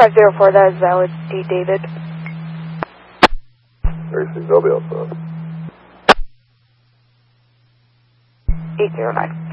504, that is valid. D. David. 36, I'll be outside. 809.